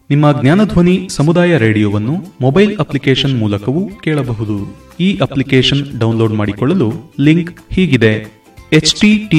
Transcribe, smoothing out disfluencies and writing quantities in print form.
ನಿಮ್ಮ ಜ್ಞಾನಧ್ವನಿ ಸಮುದಾಯ ರೇಡಿಯೋವನ್ನು mobile application ಮೂಲಕವೂ ಕೇಳಬಹುದು. ಈ ಅಪ್ಲಿಕೇಶನ್ ಡೌನ್ಲೋಡ್ ಮಾಡಿಕೊಳ್ಳಲು ಲಿಂಕ್ ಹೀಗಿದೆ: https://